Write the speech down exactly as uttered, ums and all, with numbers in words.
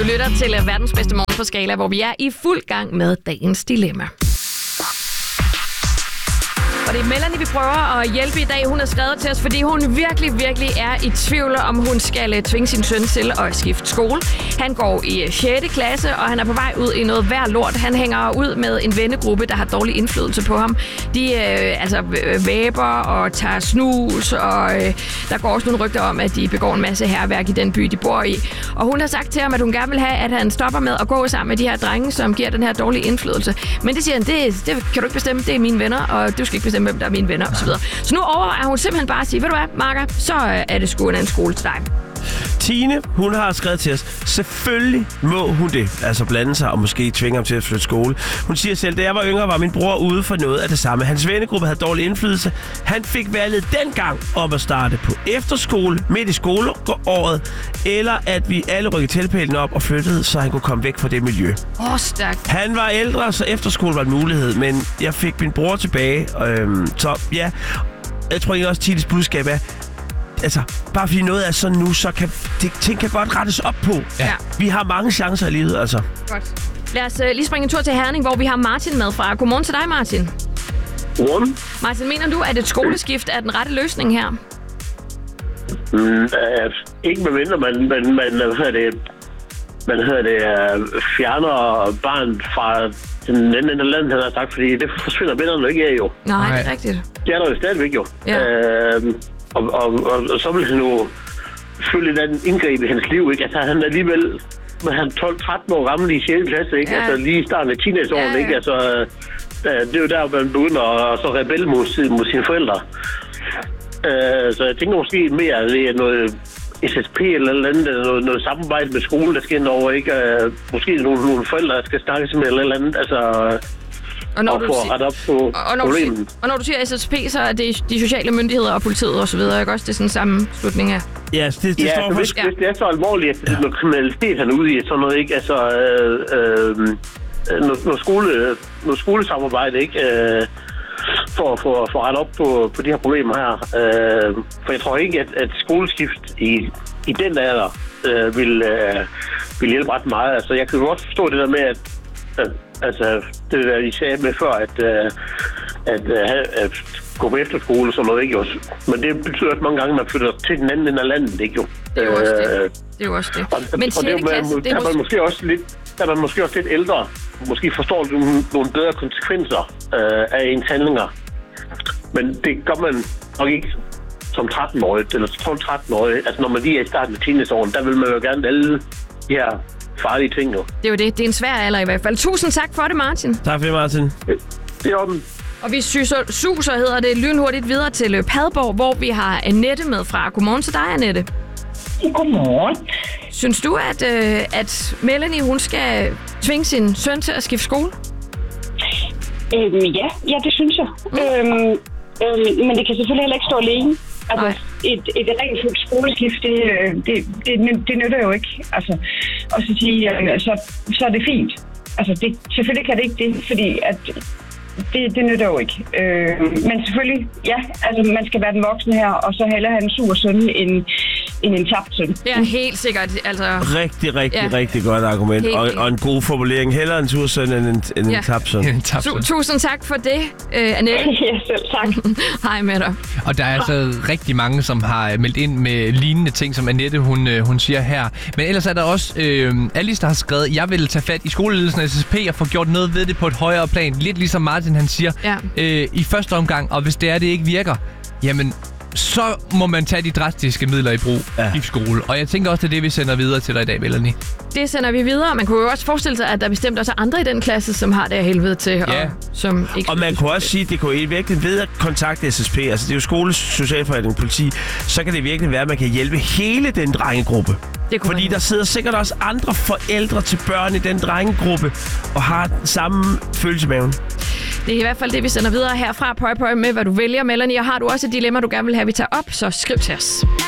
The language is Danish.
lytter til verdens bedste morgen på Skala, hvor vi er i fuld gang med dagens dilemma. Og det er Melanie, vi prøver at hjælpe i dag. Hun har skrevet til os, fordi hun virkelig, virkelig er i tvivl om, hun skal tvinge sin søn til at skifte skole. Han går i sjette klasse, og han er på vej ud i noget værd lort. Han hænger ud med en vennegruppe, der har dårlig indflydelse på ham. De øh, altså væber og tager snus, og øh, der går også nogle rygter om, at de begår en masse hærværk i den by, de bor i. Og hun har sagt til ham, at hun gerne vil have, at han stopper med at gå sammen med de her drenge, som giver den her dårlige indflydelse. Men det siger han, det, det kan du ikke bestemme, det er mine venner, og du skal ikke bestemme, hvem der er mine venner, osv. Så nu overvejer hun simpelthen bare at sige, ved du hvad, Marker, så er det sgu en anden skole til dig. Tine, hun har skrevet til os, selvfølgelig må hun det, altså blande sig og måske tvinge ham til at flytte skole. Hun siger selv, da jeg var yngre, var min bror ude for noget af det samme. Hans vennegruppe havde dårlig indflydelse. Han fik valget dengang om at starte på efterskole midt i skoleåret, eller at vi alle rykkede tilpælen op og flyttede, så han kunne komme væk fra det miljø. Åh, oh, stærkt. Han var ældre, så efterskole var en mulighed, men jeg fik min bror tilbage. Øhm, så ja, jeg tror ikke også, Tines budskab er, altså, bare fordi noget er sådan nu, så kan det, ting kan godt rettes op på. Ja. Vi har mange chancer i livet, altså. Godt. Lad os uh, lige springe en tur til Herning, hvor vi har Martin med fra. Godmorgen til dig, Martin. Godmorgen. Martin, mener du, at et skoleskift er den rette løsning her? Mm, øh, ikke med mindre, man, man, man, hvad hedder det, man hedder det, uh, fjerner barn fra den anden ende af landet, han har sagt, fordi det forsvinder mindre, ikke er jo. Nej, Nej, det er rigtigt. Det er der jo stadigvæk jo. Ja. Uh, Og, og, og, og så vil han jo følge den indgreb i hans liv, ikke? Altså, han er alligevel med han tolv tretten år gammel i sjette klasse, ikke? Ja. Altså, lige i starten af teenageårene, ja, ja. Ikke? Altså, det er jo der, man begynder at så rebelle mod, mod sine forældre. Uh, så jeg tænker måske mere, at det er noget S S P eller andet, eller noget, noget samarbejde med skolen, der skal ind over, ikke? Uh, måske nogle, nogle forældre, der skal snakke med eller andet, altså... Og når, og, du si- op på og, når du, og når du siger S S P, så er det de sociale myndigheder og politiet og så videre, ikke også? Det er sådan en sammenslutning af... Ja, det, det ja, står for... hvis, ja. hvis det er så alvorligt, at ja. noget kriminalitet han er ude i, sådan noget, ikke? Altså, øh, øh, noget, noget, skole, noget skolesamarbejde, ikke? Øh, for, for, for at rette op på, på de her problemer her. Øh, for jeg tror ikke, at, at skoleskift i, i den alder øh, vil, øh, vil hjælpe ret meget. Altså, jeg kan jo godt forstå det der med, at øh, altså, det der, I sagde med før, at, uh, at, uh, at gå på efterskole og sådan noget, ikke jo? Men det betyder også mange gange, at man flytter til den anden ende af landet, ikke jo? Det er jo også det. Det er jo også det. Og, Men og det er, klasse, man, det er, er man måske også lidt, er man måske også lidt ældre. Måske forstår du nogle bedre konsekvenser uh, af ens handlinger. Men det gør man nok ikke som tretten-årig, eller tolv tretten-årig. Altså, når man lige er i starten af teenageårene, der vil man jo gerne alle de her farlige ting, jo. Det er jo det. Det er en svær alder i hvert fald. Tusind tak for det, Martin. Tak for det, Martin. Det er orden. Og vi suser, hedder det, lynhurtigt videre til Padborg, hvor vi har Annette med fra. Godmorgen til dig, Annette. Godmorgen. Synes du, at, øh, at Melanie, hun skal tvinge sin søn til at skifte skole? Øhm, ja, ja, det synes jeg. Mm. Øhm, øhm, men det kan selvfølgelig heller ikke stå alene. Altså, et, et rent fuldt skoleskift, det, det, det, det nytter jo ikke. Altså, og så sige, så, så er det fint. Altså, det, selvfølgelig kan det ikke det, fordi at det, det nytter jo ikke. Øh, men selvfølgelig, ja, altså, man skal være den voksne her, og så hellere have en sur søn end, end en tabt søn. Ja, helt sikkert. Altså... Rigtig, rigtig, ja. rigtig godt argument. Helt, og, og en god formulering. Hellere en sur søn end en, end ja. en tabt søn. En tabt søn. Tusind tak for det, uh, Annette. Ja, selv tak. Hej med dig. Og der er altså rigtig mange, som har meldt ind med lignende ting, som Annette, hun, hun siger her. Men ellers er der også øh, Alice, der har skrevet, jeg vil tage fat i skoleledelsen af S S P og få gjort noget ved det på et højere plan. Lidt ligesom Martin, han siger, ja. øh, i første omgang. Og hvis det er, det ikke virker, jamen... så må man tage de drastiske midler i brug ja. i skole. Og jeg tænker også, det er det, vi sender videre til dig i dag, Melanie. Det sender vi videre. Man kunne jo også forestille sig, at der bestemt også er andre i den klasse, som har det af helvede til. Ja. Og, som ikke og man kunne også sige, at det kunne virkelig ved at kontakte S S P, altså det er jo skole, socialforvaltning, politi, så kan det virkelig være, at man kan hjælpe hele den drengegruppe. Fordi der sidder sikkert også andre forældre til børn i den drengegruppe, og har den samme følelse i maven. Det er i hvert fald det, vi sender videre herfra. Pøj, pøj med, hvad du vælger, Melanie. Og har du også et dilemma, du gerne vil have, vi tager op, så skriv til os.